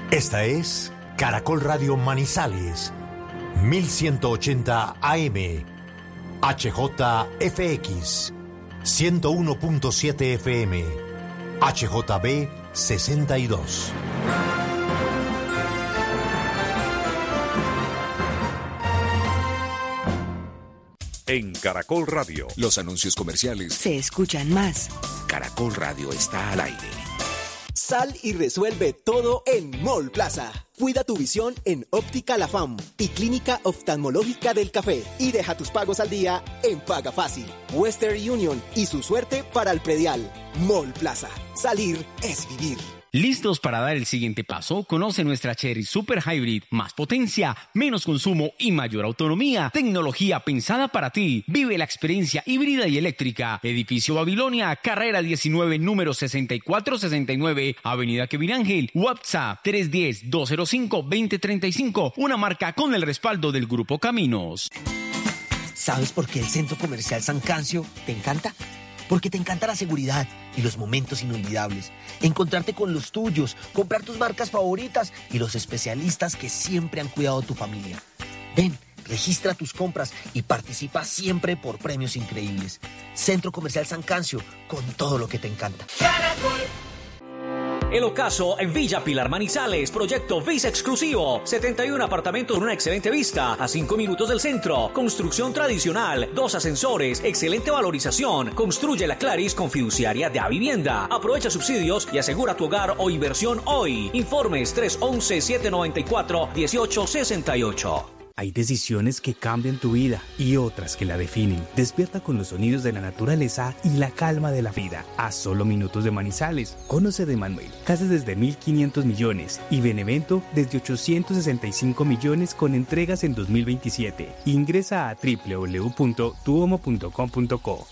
Esta es Caracol Radio Manizales, 1180 AM, HJFX, 101.7 FM, HJB 62. En Caracol Radio, los anuncios comerciales se escuchan más. Caracol Radio está al aire. Sal y resuelve todo en Mall Plaza. Cuida tu visión en Óptica La Fam y Clínica Oftalmológica del Café. Y deja tus pagos al día en Paga Fácil. Western Union y su suerte para el predial. Mall Plaza. Salir es vivir. ¿Listos para dar el siguiente paso? Conoce nuestra Chery Super Hybrid. Más potencia, menos consumo y mayor autonomía. Tecnología pensada para ti. Vive la experiencia híbrida y eléctrica. Edificio Babilonia, carrera 19, número 6469, Avenida Kevin Ángel. WhatsApp 310-205-2035. Una marca con el respaldo del Grupo Caminos. ¿Sabes por qué el Centro Comercial San Cancio te encanta? Porque te encanta la seguridad y los momentos inolvidables. Encontrarte con los tuyos, comprar tus marcas favoritas y los especialistas que siempre han cuidado tu familia. Ven, registra tus compras y participa siempre por premios increíbles. Centro Comercial San Cancio, con todo lo que te encanta. ¡Caracol! El ocaso en Villa Pilar Manizales, proyecto Visa Exclusivo, 71 apartamentos con una excelente vista, a 5 minutos del centro, construcción tradicional, 2 ascensores, excelente valorización, construye la Claris con fiduciaria de Avivienda, aprovecha subsidios y asegura tu hogar o inversión hoy. Informes 311-794-1868. Hay decisiones que cambian tu vida y otras que la definen. Despierta con los sonidos de la naturaleza y la calma de la vida. A solo minutos de Manizales. Conoce de Manuel. Casas desde 1.500 millones y Benevento desde 865 millones con entregas en 2027. Ingresa a www.tuomo.com.co.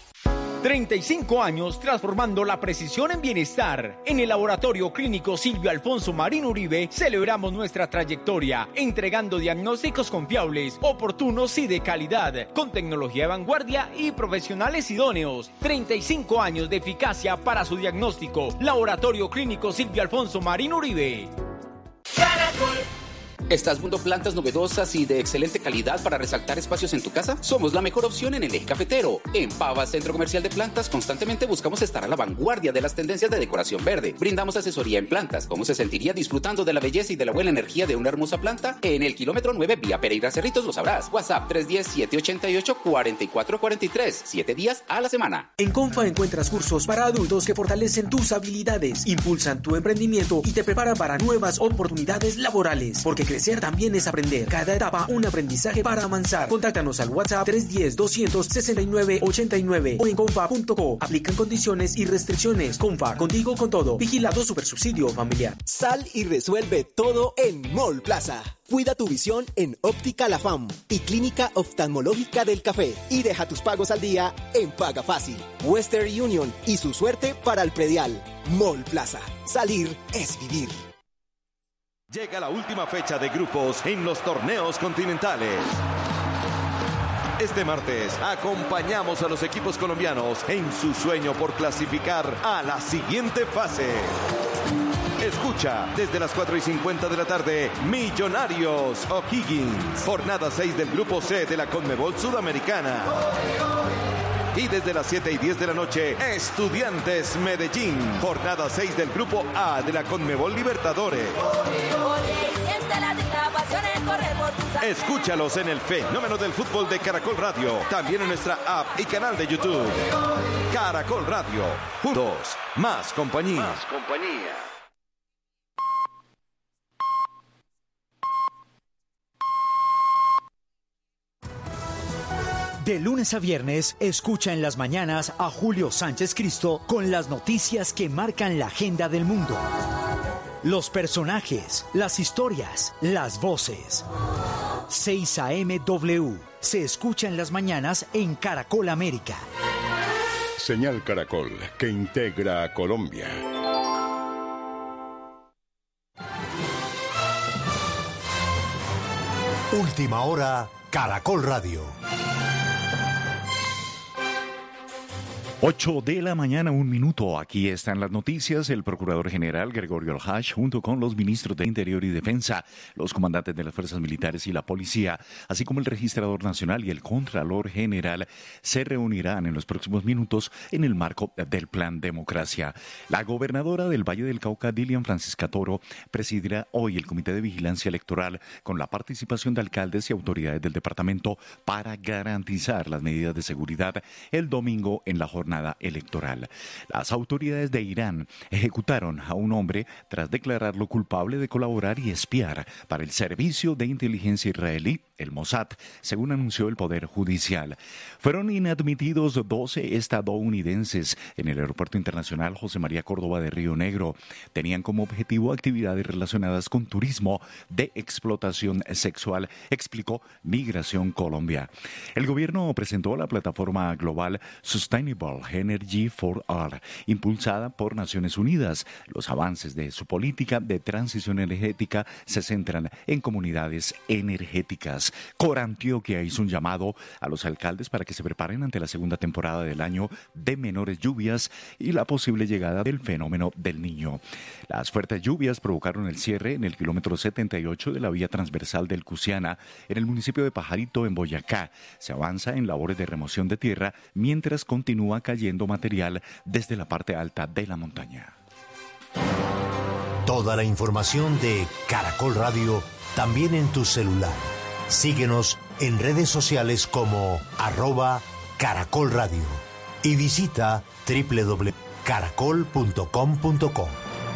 35 años transformando la precisión en bienestar. En el Laboratorio Clínico Silvio Alfonso Marín Uribe celebramos nuestra trayectoria, entregando diagnósticos confiables, oportunos y de calidad, con tecnología de vanguardia y profesionales idóneos. 35 años de eficacia para su diagnóstico. Laboratorio Clínico Silvio Alfonso Marín Uribe. Caracol. ¿Estás buscando plantas novedosas y de excelente calidad para resaltar espacios en tu casa? Somos la mejor opción en el eje cafetero. En Pava Centro Comercial de Plantas constantemente buscamos estar a la vanguardia de las tendencias de decoración verde. Brindamos asesoría en plantas. ¿Cómo se sentiría disfrutando de la belleza y de la buena energía de una hermosa planta? En el kilómetro 9 vía Pereira Cerritos lo sabrás. WhatsApp 310-788-4443. 7 días a la semana. En Confa encuentras cursos para adultos que fortalecen tus habilidades, impulsan tu emprendimiento y te preparan para nuevas oportunidades laborales. Porque crecer también es aprender. Cada etapa un aprendizaje para avanzar. Contáctanos al WhatsApp 310-269-89 o en confa.co. Aplican condiciones y restricciones. Confa, contigo con todo. Vigilado Supersubsidio Familiar. Sal y resuelve todo en Mall Plaza. Cuida tu visión en Óptica La Fam y Clínica Oftalmológica del Café. Y deja tus pagos al día en Paga Fácil. Western Union y su suerte para el predial. Mall Plaza. Salir es vivir. Llega la última fecha de grupos en los torneos continentales. Este martes acompañamos a los equipos colombianos en su sueño por clasificar a la siguiente fase. Escucha desde las 4:50 de la tarde Millonarios O'Higgins, jornada 6 del grupo C de la Conmebol Sudamericana. Y desde las 7:10 de la noche, Estudiantes Medellín, jornada 6 del grupo A de la Conmebol Libertadores. Escúchalos en el fenómeno del fútbol de Caracol Radio, también en nuestra app y canal de YouTube. Caracol Radio, juntos, más compañía. Más compañía. De lunes a viernes, escucha en las mañanas a Julio Sánchez Cristo con las noticias que marcan la agenda del mundo. Los personajes, las historias, las voces. 6 AM W. Se escucha en las mañanas en Caracol América. Señal Caracol, que integra a Colombia. Última hora, Caracol Radio. 8 de la mañana, 1 minuto. Aquí están las noticias. El procurador general Gregorio Alhaj, junto con los ministros de Interior y Defensa, los comandantes de las fuerzas militares y la policía, así como el registrador nacional y el contralor general, se reunirán en los próximos minutos en el marco del Plan Democracia. La gobernadora del Valle del Cauca, Dilian Francisca Toro, presidirá hoy el Comité de Vigilancia Electoral con la participación de alcaldes y autoridades del departamento para garantizar las medidas de seguridad el domingo en la jornada electoral. Las autoridades de Irán ejecutaron a un hombre tras declararlo culpable de colaborar y espiar para el servicio de inteligencia israelí, el Mossad, según anunció el Poder Judicial. Fueron inadmitidos 12 estadounidenses en el Aeropuerto Internacional José María Córdoba de Río Negro. Tenían como objetivo actividades relacionadas con turismo de explotación sexual, explicó Migración Colombia. El gobierno presentó la plataforma global Sustainable Energy for All, impulsada por Naciones Unidas. Los avances de su política de transición energética se centran en comunidades energéticas. Corantioquia hizo un llamado a los alcaldes para que se preparen ante la segunda temporada del año de menores lluvias y la posible llegada del fenómeno del Niño. Las fuertes lluvias provocaron el cierre en el kilómetro 78 de la vía transversal del Cusiana, en el municipio de Pajarito, en Boyacá. Se avanza en labores de remoción de tierra mientras continúa cayendo material desde la parte alta de la montaña. Toda la información de Caracol Radio también en tu celular. Síguenos en redes sociales como @Caracol Radio y visita www.caracol.com.co.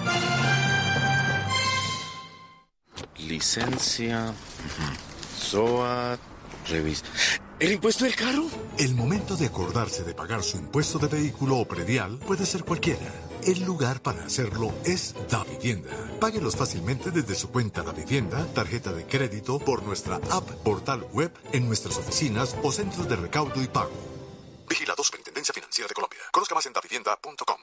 Licencia, SOAT, revisa. ¿El impuesto del carro? El momento de acordarse de pagar su impuesto de vehículo o predial puede ser cualquiera. El lugar para hacerlo es Davivienda. Páguelos fácilmente desde su cuenta Davivienda, tarjeta de crédito, por nuestra app, portal web, en nuestras oficinas o centros de recaudo y pago. Vigilado Superintendencia Financiera de Colombia. Conozca más en davivienda.com.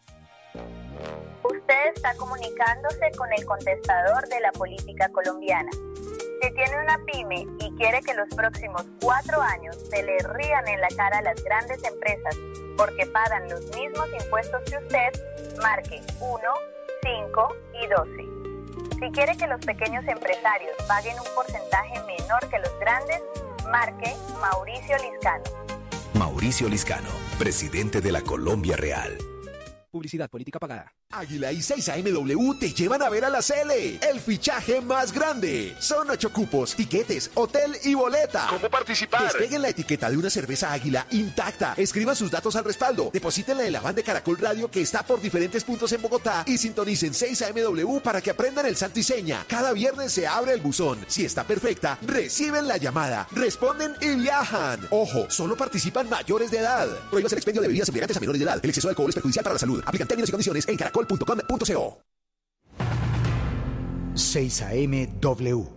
Usted está comunicándose con el contestador de la política colombiana. Si tiene una pyme y quiere que los próximos 4 años se le rían en la cara a las grandes empresas porque pagan los mismos impuestos que usted, marque 1, 5 y 12. Si quiere que los pequeños empresarios paguen un porcentaje menor que los grandes, marque Mauricio Liscano. Mauricio Liscano, presidente de la Colombia Real. Publicidad política pagada. Águila y 6AMW te llevan a ver a la Cele, el fichaje más grande. Son 8 cupos, tiquetes, hotel y boleta. ¿Cómo participar? Despeguen la etiqueta de una cerveza Águila intacta. Escriban sus datos al respaldo. Deposítenla en la van de Caracol Radio que está por diferentes puntos en Bogotá y sintonicen 6AMW para que aprendan el santo y seña. Cada viernes se abre el buzón. Si está perfecta, reciben la llamada, responden y viajan. Ojo, solo participan mayores de edad. Prohíbas el expendio de bebidas embriagantes a menores de edad. El exceso de alcohol es perjudicial para la salud. Aplican términos y condiciones en caracol.com.co. 6AMW.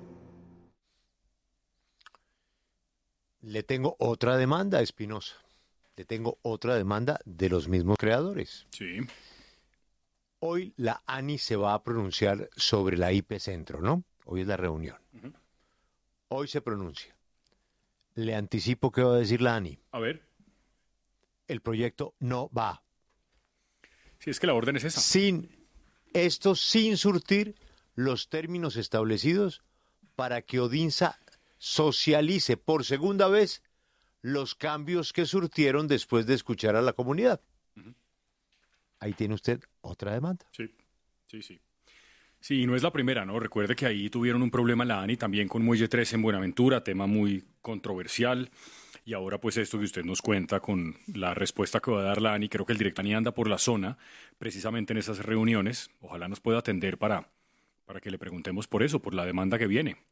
Le tengo otra demanda, Espinosa. Le tengo otra demanda de los mismos creadores. Sí. Hoy la ANI se va a pronunciar sobre la IP Centro, ¿no? Hoy es la reunión. Uh-huh. Hoy se pronuncia. Le anticipo qué va a decir la ANI. A ver. El proyecto no va. Sí, es que la orden es esa. Sin surtir los términos establecidos para que Odinsa socialice por segunda vez los cambios que surtieron después de escuchar a la comunidad. Uh-huh. Ahí tiene usted otra demanda. Sí. Sí, y no es la primera, ¿no? Recuerde que ahí tuvieron un problema en la ANI también con Muelle 13 en Buenaventura, tema muy controversial. Y ahora pues esto que usted nos cuenta con la respuesta que va a dar la ANI, creo que el director ANI anda por la zona precisamente en esas reuniones. Ojalá nos pueda atender para que le preguntemos por eso, por la demanda que viene.